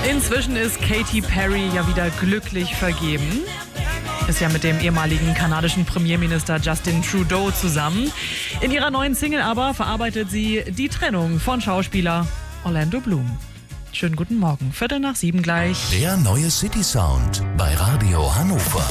Inzwischen ist Katy Perry ja wieder glücklich vergeben. Ist ja mit dem ehemaligen kanadischen Premierminister Justin Trudeau zusammen. In ihrer neuen Single aber verarbeitet sie die Trennung von Schauspieler Orlando Bloom. Schönen guten Morgen, 6:45 gleich. Der neue City Sound bei Radio Hannover.